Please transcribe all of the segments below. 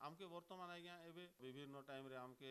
आमके वर्तमान आज्ञा एबे विभिन्न टाइम रे आमके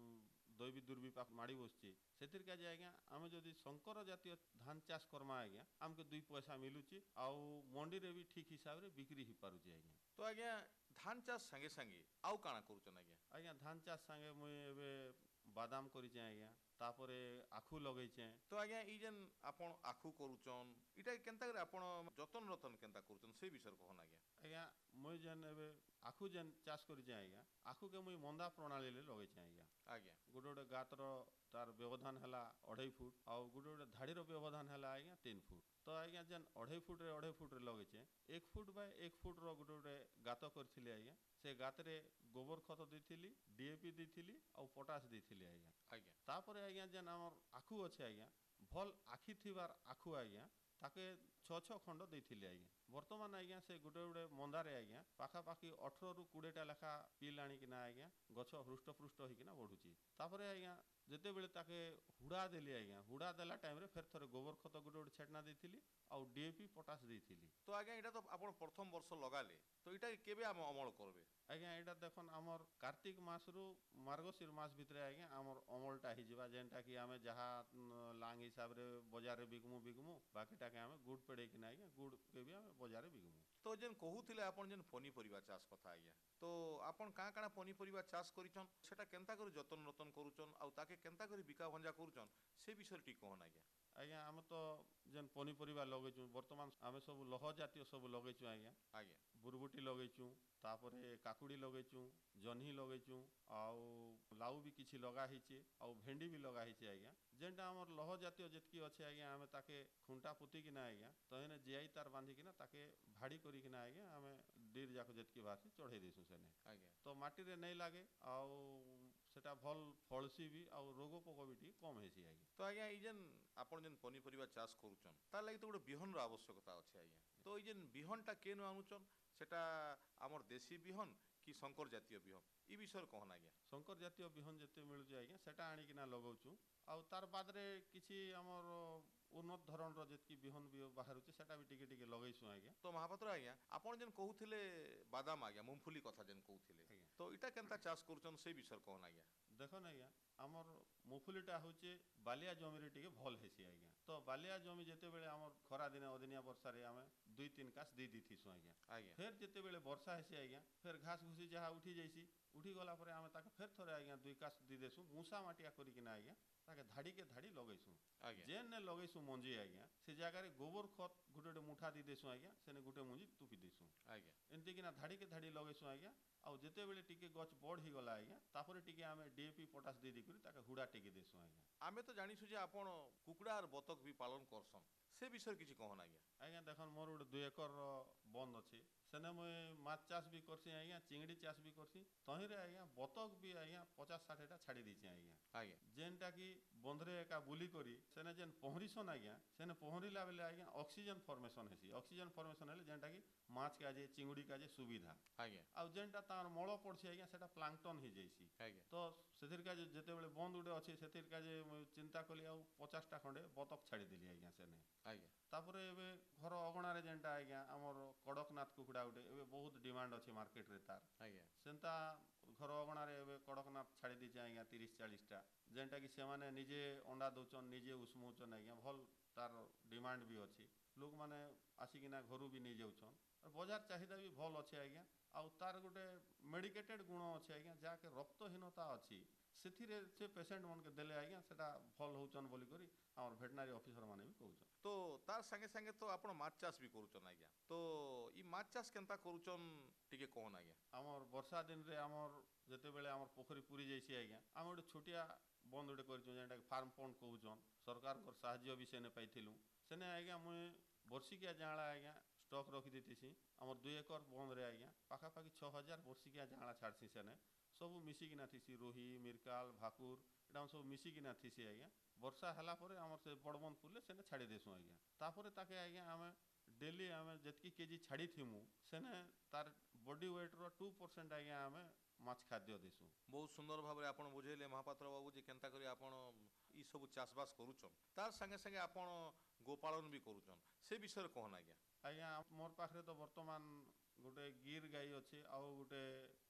दैवी दुर्विपाक माड़ी बसची सेतिर काजे आज्ञा आमे जदि संकर जातीय धान चाष करमा आज्ञा आमके 2 पैसा मिलुची आउ मंडी रे भी ठीक हिसाब रे बिक्री ही पारुची आज्ञा। तो आज्ञा धान चाष संगे संगे आउ काଣା करूछन आज्ञा? आज्ञा धान चाष संगे मुई एबे बादाम करिचे आज्ञा तापरे आखु लगैचे। तो आज्ञा ई जेन आपण आखु करूछन इटा केनता करे आपण जतन रतन केनता करूछन से विषय कहन आज्ञा? आज्ञा मुई जेन एबे आखु जेन चाष करिचे आज्ञा आखु के मुई मंदा प्रणाली ले लगैचे आज्ञा। आज्ञा गोटे गोटे गातर तार व्यवधान है 2.5 फुट आउ गोटे गोटे धाड़ीर व्यवधान है आज्ञा 3 फुट। तो आज्ञा जेन 2.5 फुट रे 2.5 फुट रे लगैचे 1 फुट बाय 1 फुट रो गोटे गोटे गात करथिले आज्ञा से गातरे गोबर खत देथिली डीएपी देथिली आउ पोटास देथिली आज्ञा। आज्ञा तापरे आज्ञा जेन हमर आखु अच्छे आज्ञा भल आखि थिबार आखु आज्ञा ताके 6 खंड देथिले आज्ञा। वर्तमान आज्ञा से गोटे गोटे मंदारे आज्ञा पाखापाखि 18 रु 20टा लेखा पिल आनिकिना आज्ञा गछ हृष्टपृष्ट होइकिना बढ़ुची। तापरे आज्ञा जेते बेले ताके हुड़ा देली आज्ञा हुड़ा देला टाइम रे फेर थरे गोबर खत गोटे गोटे छेटना देथिली आउ डीएपी पोटास देथिली। तो आज्ञा इटा तो आपण प्रथम वर्ष लगाले तो इटा केबे हम अमल करबे? आज्ञा एटा देखन आमर कार्तिक मास रु मार्गशीर मास भितरे आज्ञा आमर अमलटा हि जिबा जेनटा कि आमे जहा लांग हिसाब रे बाजार रे बिकमु बाकीटा के आमे गुड़ पेड़े कि आज्ञा गुड़ के भी आमे बाजार रे बिकमु। तो जेन कहूथिले आपण जेन पनीपरिबा चाष कथा आज्ञा तो आपण काଣା पनीपरिबा चाष करिछन सेटा केनता करी जतन रतन करूछन आउ ताके केनता करी बिका भंजा करूछन से विषय टी कहन आज्ञा? आज्ञा आमे तो जेन पनीपरिबा लगैछु वर्तमान आमे सब लह जातीय सब लगैछु आज्ञा। आज्ञा बुरबुटी लगैछु तापरे काकुड़ी लगैछु जन्ही लगैछु आउ लाउ भी किछि लगा हिचे आउ भेंडी भी लगा हिचे आज्ञा। जेनटा हमर लह जातीय जेतकी अच्छे आज्ञा आमे ताके खुंटा पुती किना आज्ञा तहेने जियाई तार बांधी किना ताके भाड़ी करी किना आज्ञा आमे डीर जाको जेतकी बासी चढ़े देसु सेने आज्ञा। तो माटी रे नै लागे आउ सेटा भल फळसी भी आउ रोग पोक भी कम हेसी आज्ञा। तो आज्ञा ई जेन आपण जेन पनीपरिबा चाष करूछन ता लागि तो गोटे बिहन रो आवश्यकता अछि आज्ञा। तो ई जेन बिहनटा केनु आनुछन सेटा आमर देशी बिहन कि संकर जातीय बिहन ई विषय कहन आज्ञा? संकर जातीय बिहन जेते मिलुचे आज्ञा सेटा आनी किना लगाउछु आउ तार बाद रे किछि हमर उन्नत धरण रो जेतकी बिहन भी बाहरुचे सेटा भी टिके टिके लगैसु आज्ञा। तो महापात्र आज्ञा आपण जेन कहूथिले बादाम आज्ञा मूंगफली कथा जेन कहूथिले तो इटा केनता चाष करूछन से विषय कहन आज्ञा? देखन आज्ञा आमर मूंगफलीटा होचे बालिया जमी रे टिके भल हेसी आज्ञा। तो बालिया जमी जेते बेले आमर खरा दिन अदिनिया वर्षा रे आमे 2-3 कास दे दिथिसु आज्ञा। आज्ञा फेर जेते बेले वर्षा हेसी आज्ञा फेर घास घुसी जहा उठी जाइसी उठी गला परे आमे ताके फेर थरे आज्ञा 2 कास दे देसु मूसा माटिया करी किना आज्ञा ताके धाड़ी के धाड़ी लगैसु आज्ञा। जेन ने लगैसु मंजी आज्ञा से जगह रे गोबर खत गुटे गुटे मुठा दे देसु आज्ञा सेने गुटे मंजी तुपी देसु आज्ञा। एंती किना धाड़ी के धाड़ी लगैसु आज्ञा आउ जेते बेले टिके गछ बड़ ही गला आज्ञा तापरे टिके आमे डीएपी पोटास दे करी ताके हुड़ा टिके देसु आज्ञा। आमे तो जानिसु जे आपण कुकुड़ा और बतक भी पालन करसन से विषय किछि कहन आज्ञा? आज्ञा देखन मोर गोटे 2 एकर बंद अछि सेने मुई माछ चाष भी करसी आज्ञा चिंगड़ी चाष भी करसी तहिरे आज्ञा बतक भी आज्ञा 50-60 टा छाड़ी दीची आज्ञा। आज्ञा जेनटा कि बंधरे एका बुली करी सेने जेन पहरिसन आज्ञा सेने पहरिला बेले आज्ञा ऑक्सीजन फॉर्मेशन हेसी ऑक्सीजन फॉर्मेशन हेले जेनटा कि माछ काजे चिंगड़ी काजे सुविधा आज्ञा। आ जेनटा तार मळ पड़सी आज्ञा सेटा प्लांकटन ही जैसी आज्ञा। तो सेथिर काजे जेते बेले बंद उडे अछि सेथिर काजे चिंता कली आ 50 टा खंडे बतक छाड़ी देली आज्ञा सेने। आज्ञा तापरे एबे घर अगणा रे जेनटा आज्ञा हमर कड़कनाथ कुकुड़ा उडे एबे बहुत डिमांड अछि मार्केट रे तार आज्ञा। सेंता घर अगणा रे एबे कड़कनाथ छाड़ी दिचे आज्ञा 30-40 टा जेनटा कि से माने निजे अंडा दोचन निजे उस्मुचन आज्ञा भल तार डिमांड भी अछि लोग माने आसिकिना घरु भी नै जाउछन और बाजार चाहिदा भी भल अछि आज्ञा। आउ तार गोटे मेडिकेटेड गुण अछि आज्ञा जाके रक्तहीनता अछि सेथिरे से पेशेंट मन के देले आज्ञा सेटा भल होउचन बोली करी हमर वेटनरी ऑफिसर माने भी कहउछन। तो तार संगे संगे तो आपण माछ चाष भी करूछन आज्ञा तो ई माछ चाष केनता करूछन टिके कहन आज्ञा? हमर वर्षा दिन रे हमर जेते बेले हमर पोखरी पूरी जैसी आज्ञा हम गोटे छोटिया बंद गोटे करछु जेनटा फार्म पॉन्ड कहउछन सरकार को सहायता भी सेने पाइथिलु सेने आज्ञा मुई वर्षिकिया जांळा आज्ञा स्टॉक रखि देतिसी हमर 2 एकर बंद रे आज्ञा पाखापाखि 6000 वर्षिकिया जांळा छाड़सी सेने सब मिसी किना थिसी रोही मिरकाल भाकुर एटा सब मिसी किना थिसी आज्ञा। वर्षा हला परे हमर से बड़बंद पुरले सेने छाड़ी देसु आज्ञा तापरे ताके आज्ञा हमें डेली हमें जेतकी केजी छाड़ी थिमु सेने तार बॉडी वेट रो 2% आज्ञा हमें माछ खाद्य देसु। बहुत सुंदर भाबरे आपण बुझेले महापात्र बाबू जे केनता करी आपण ई सब चाषबास करूछन तार संगे संगे आपण गोपालन भी करूछन से विषय कहन आज्ञा? आज्ञा मोर पाखरे तो वर्तमान गोटे गिर गाई अच्छे आउ गोटे